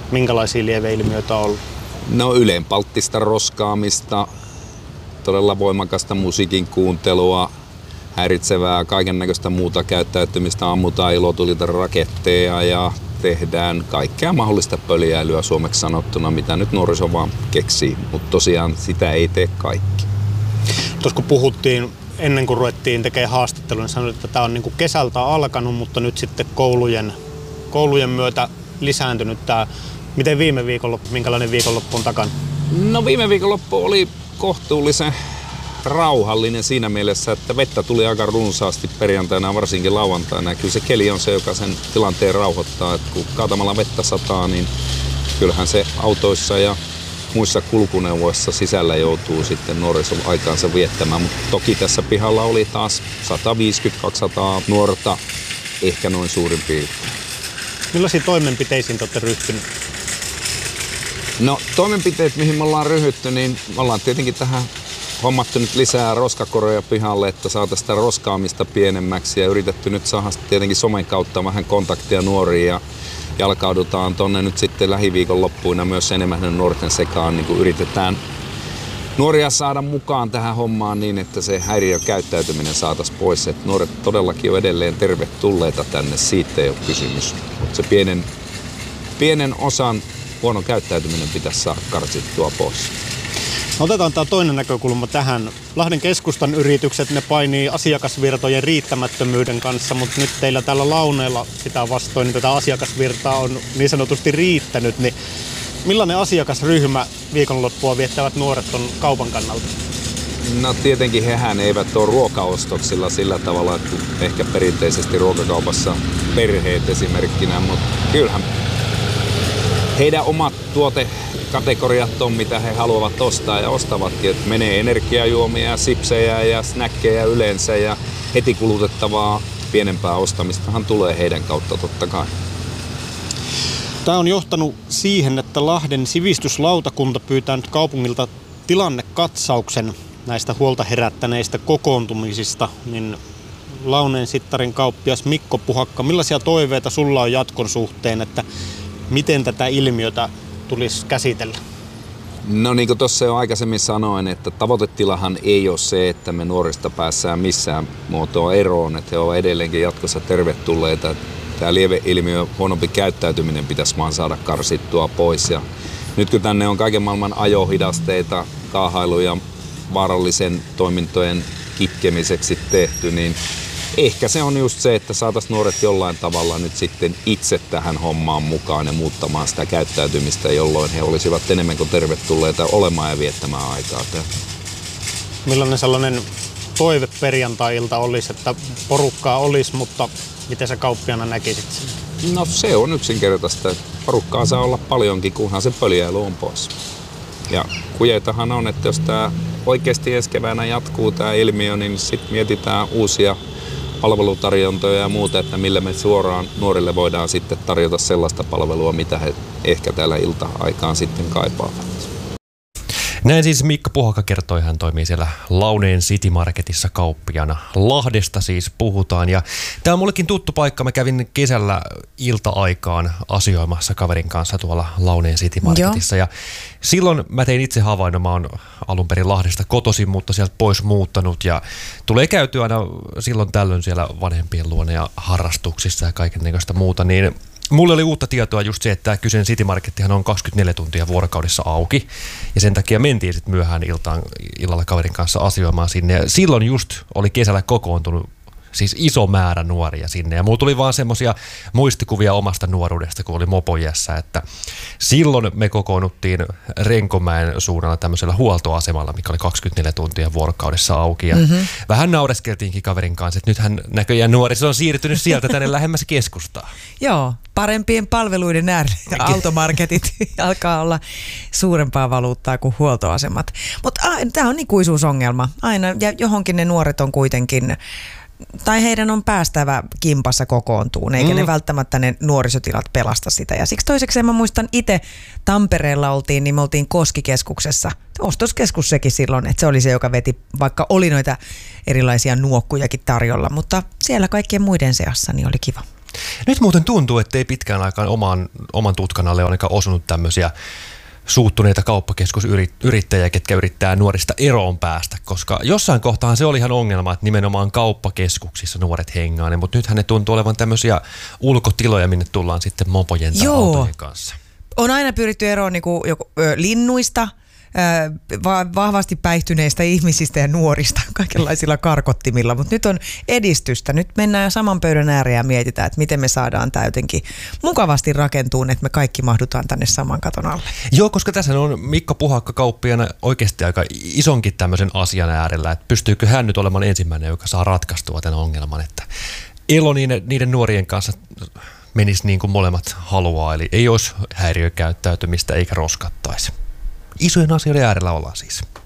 minkälaisia lieveilmiöitä on ollut? No ylenpalttista roskaamista, todella voimakasta musiikin kuuntelua, häiritsevää kaikennäköistä muuta käyttäytymistä, ammutaan ilotulilta raketteja ja tehdään kaikkea mahdollista pöljäilyä suomeksi sanottuna, mitä nyt nuoriso vaan keksii, mutta tosiaan sitä ei tee kaikki. Tuossa kun puhuttiin ennen kuin ruvettiin tekemään haastattelua, niin sanoit, että tämä on niin kuin kesältä alkanut, mutta nyt sitten koulujen myötä lisääntynyt tämä. Miten viime viikonloppu, minkälainen viikonloppu on takana? No viime viikonloppu oli kohtuullisen rauhallinen siinä mielessä, että vettä tuli aika runsaasti perjantaina, varsinkin lauantaina. Ja kyllä se keli on se, joka sen tilanteen rauhoittaa. Että kun kaatamalla vettä sataa, niin kyllähän se autoissa ja muissa kulkuneuvoissa sisällä joutuu sitten nuorison aikaansa viettämään. Mutta toki tässä pihalla oli taas 150-200 nuorta, ehkä noin suurin piirtein. Millaisiin toimenpiteisiin te olette ryhtyneet? No toimenpiteet, mihin me ollaan ryhdytty, niin me ollaan tietenkin tähän hommattu nyt lisää roskakoroja pihalle, että saataisiin sitä roskaamista pienemmäksi ja yritetty nyt saada tietenkin somen kautta vähän kontaktia nuoriin ja jalkaudutaan tonne nyt sitten lähiviikonloppuina myös enemmän nuorten sekaan, niin kuin yritetään nuoria saada mukaan tähän hommaan niin, että se häiriökäyttäytyminen saataisiin pois. Että nuoret todellakin on edelleen tervetulleita tänne, siitä ei ole kysymys. Mutta se pienen osan huono käyttäytyminen pitäisi saada karsittua pois. Otetaan tämä toinen näkökulma tähän. Lahden keskustan yritykset, ne painii asiakasvirtojen riittämättömyyden kanssa, mutta nyt teillä täällä Launeella sitä vastoin, niin tätä asiakasvirtaa on niin sanotusti riittänyt. Niin millainen asiakasryhmä viikonloppua viettävät nuoret on kaupan kannalta? No tietenkin hehän eivät ole ruokaostoksilla sillä tavalla, että ehkä perinteisesti ruokakaupassa perheet esimerkkinä, mutta kyllähän heidän omat tuotekategoriat on, mitä he haluavat ostaa ja ostavatkin. Että menee energiajuomia, sipsejä ja snäkkejä yleensä ja heti kulutettavaa pienempää ostamistahan tulee heidän kautta totta kai. Tämä on johtanut siihen, että Lahden sivistyslautakunta pyytää nyt kaupungilta tilannekatsauksen näistä huolta herättäneistä kokoontumisista. Niin Launeen Sittarin kauppias Mikko Puhakka, millaisia toiveita sulla on jatkon suhteen, että miten tätä ilmiötä tulisi käsitellä? No niin kuin tuossa jo aikaisemmin sanoin, että tavoitetilahan ei ole se, että me nuorista päässään missään muotoa eroon, että he ovat edelleenkin jatkossa tervetulleita. Tämä lieveilmiö, huonompi käyttäytyminen pitäisi vaan saada karsittua pois. Ja nyt kun tänne on kaiken maailman ajohidasteita, kaahailuja vaarallisen toimintojen kitkemiseksi tehty, niin ehkä se on just se, että saataisiin nuoret jollain tavalla nyt sitten itse tähän hommaan mukaan ja muuttamaan sitä käyttäytymistä, jolloin he olisivat enemmän kuin tervetulleita olemaan ja viettämään aikaa. Millainen sellainen toive perjantai-ilta olisi, että porukkaa olisi, mutta miten sä kauppiana näkisit sen? No se on yksinkertaista. Porukkaa saa olla paljonkin, kunhan se pöljäily on pois. Ja kujeitahan on, että jos tämä oikeasti ensi keväänä jatkuu tämä ilmiö, niin sitten mietitään uusia palvelutarjontoja ja muuta, että millä me suoraan nuorille voidaan sitten tarjota sellaista palvelua, mitä he ehkä täällä ilta-aikaan sitten kaipaavat. Näin siis Mikko Puhakka kertoi, hän toimii siellä Launeen City Marketissa kauppiana. Lahdesta siis puhutaan ja tämä on mullekin tuttu paikka. Mä kävin kesällä ilta-aikaan asioimassa kaverin kanssa tuolla Launeen City Marketissa. Ja silloin mä tein itse havainnon, mä oon alun perin Lahdesta kotoisin, mutta sieltä pois muuttanut ja tulee käytyä aina silloin tällöin siellä vanhempien luona ja harrastuksissa ja kaikennäköistä muuta, niin mulle oli uutta tietoa just se, että kyseinen City Markettihan on 24 tuntia vuorokaudessa auki ja sen takia mentiin sitten myöhään illalla kaverin kanssa asioimaan sinne ja silloin just oli kesällä kokoontunut siis iso määrä nuoria sinne ja mulla tuli vaan semmosia muistikuvia omasta nuoruudesta, kun oli mopojässä, että silloin me kokoonnuttiin Renkomäen suunnalla tämmöisellä huoltoasemalla, mikä oli 24 tuntia vuorokaudessa auki ja vähän naureskeltiinkin kaverin kanssa, että nythän näköjään nuoriso on siirtynyt sieltä tänne lähemmäs keskustaa. Joo, parempien palveluiden äärellä automarketit alkaa olla suurempaa valuuttaa kuin huoltoasemat. Mutta tämä on ikuisuusongelma aina ja johonkin ne nuoret on kuitenkin tai heidän on päästävä kimpassa kokoontuun, eikä ne välttämättä ne nuorisotilat pelasta sitä. Ja siksi toiseksi mä muistan itse Tampereella oltiin, niin me oltiin Koskikeskuksessa. Ostoskeskus sekin silloin, että se oli se, joka veti, vaikka oli noita erilaisia nuokkujakin tarjolla, mutta siellä kaikkien muiden seassa niin oli kiva. Nyt muuten tuntuu, että ei pitkään aikaan oman tutkan alle ole ainakaan osunut tämmöisiä suuttuneita kauppakeskusyrittäjiä, ketkä yrittää nuorista eroon päästä, koska jossain kohtaan se oli ihan ongelma, että nimenomaan kauppakeskuksissa nuoret hengaa, mutta nythän ne tuntuu olevan tämmöisiä ulkotiloja, minne tullaan sitten mopojen tai autojen kanssa. On aina pyritty eroon niinku linnuista, vahvasti päihtyneistä ihmisistä ja nuorista kaikenlaisilla karkottimilla, mutta nyt on edistystä. Nyt mennään jo saman pöydän ääreen ja mietitään, että miten me saadaan tämä jotenkin mukavasti rakentuun, että me kaikki mahdutaan tänne saman katon alle. Joo, koska tässä on Mikko Puhakka kauppiaana oikeasti aika isonkin tämmöisen asian äärellä, että pystyykö hän nyt olemaan ensimmäinen, joka saa ratkaistua tämän ongelman, että elo niiden nuorien kanssa menisi niin kuin molemmat haluaa, eli ei olisi häiriökäyttäytymistä eikä roskattaisi. Isojen asioiden äärellä ollaan siis.